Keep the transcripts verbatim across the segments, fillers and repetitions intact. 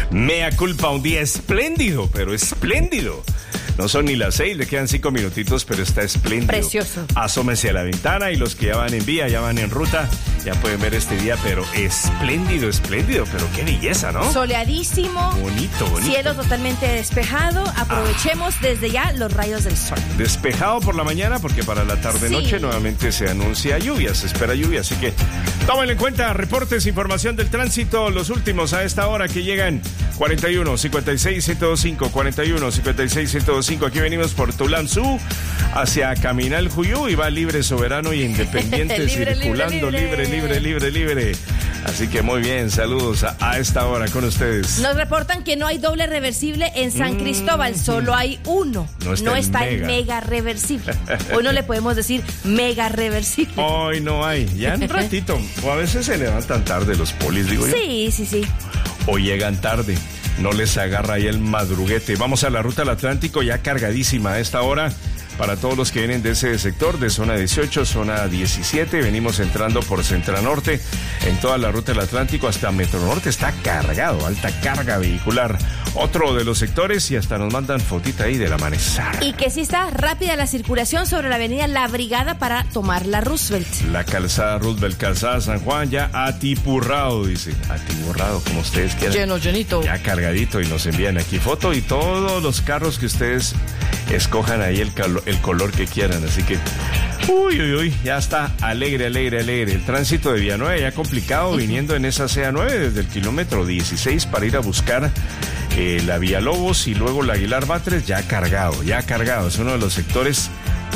Mea culpa, un día espléndido, pero espléndido. No son ni las seis, le quedan cinco minutitos, pero está espléndido. Precioso. Asómese a la ventana y los que ya van en vía, ya van en ruta, ya pueden ver este día, pero espléndido, espléndido, pero qué belleza, ¿no? Soleadísimo. Bonito, bonito. Cielo totalmente despejado. Aprovechemos ah. desde ya los rayos del sol. Despejado por la mañana, porque para la tarde-noche sí. nuevamente se anuncia lluvia, se espera lluvia, así que tómenlo en cuenta. Reportes, información del tránsito, los últimos a esta hora que llegan. cuarenta y uno, cincuenta y seis, ciento veinticinco, cuarenta y uno, cincuenta y seis, ciento veinticinco. Aquí venimos por Tulanzú hacia Caminal Juyú y va libre, soberano y independiente libre, circulando libre, libre, libre, libre, libre, libre. Así que muy bien, saludos a, a esta hora con ustedes. Nos reportan que no hay doble reversible en San Cristóbal, solo hay uno. No está, no el, está mega. el mega reversible. Hoy no le podemos decir mega reversible. Hoy no hay, ya en un ratito. O a veces se levantan tarde los polis, digo yo. Sí, sí, sí. O llegan tarde. No les agarra ahí el madruguete. Vamos a la ruta al Atlántico ya cargadísima a esta hora. Para todos los que vienen de ese sector, de zona dieciocho, zona diecisiete, venimos entrando por Centranorte, en toda la ruta del Atlántico hasta Metronorte, está cargado, alta carga vehicular. Otro de los sectores y hasta nos mandan fotita ahí del amanecer. Y que sí está rápida la circulación sobre la avenida La Brigada para tomar la Roosevelt. La calzada Roosevelt, calzada San Juan, ya atiburrado, dice, atiburrado, como ustedes quieran. Lleno, llenito. Ya cargadito y nos envían aquí foto y todos los carros que ustedes escojan ahí el calor. El color que quieran, así que uy, uy, uy, ya está alegre, alegre, alegre. El tránsito de Villanueva ya complicado, viniendo en esa C A nueve desde el kilómetro dieciséis para ir a buscar eh, la Villalobos y luego la Aguilar Batres, ya cargado, ya cargado. Es uno de los sectores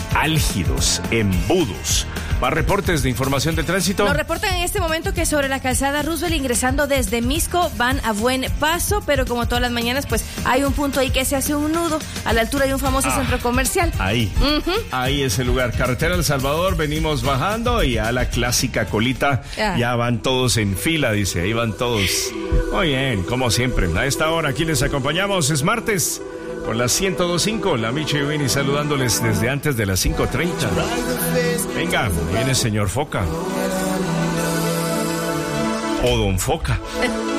álgidos, embudos. Más reportes de información de tránsito. Nos reportan en este momento que sobre la calzada Roosevelt, ingresando desde Misco, van a buen paso, pero como todas las mañanas, pues hay un punto ahí que se hace un nudo a la altura de un famoso ah, centro comercial. Ahí, uh-huh. ahí es el lugar. Carretera El Salvador, venimos bajando y a la clásica colita, ah. ya van todos en fila, dice, ahí van todos. Muy bien, como siempre, a esta hora aquí les acompañamos, es martes. Con las ciento dos punto cinco, la Michi y Winnie saludándoles desde antes de las cinco treinta. Venga, viene el señor Foca. O Don Foca.